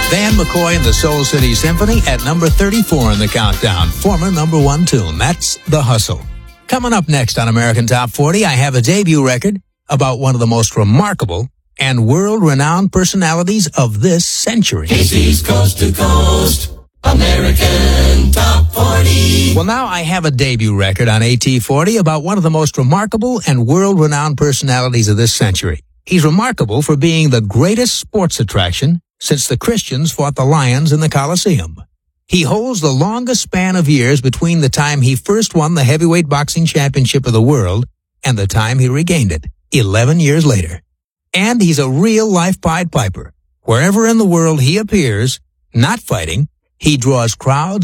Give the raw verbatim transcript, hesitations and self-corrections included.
Van McCoy and the Soul City Symphony at number thirty-four in the countdown. Former number one tune. That's The Hustle. Coming up next on American Top forty, I have a debut record about one of the most remarkable and world-renowned personalities of this century. Casey's Coast to Coast, American Top forty. Well, now I have a debut record on A T forty about one of the most remarkable and world-renowned personalities of this century. He's remarkable for being the greatest sports attraction since the Christians fought the lions in the Colosseum. He holds the longest span of years between the time he first won the heavyweight boxing championship of the world and the time he regained it, eleven years later. And he's a real-life Pied Piper. Wherever in the world he appears, not fighting, he draws crowds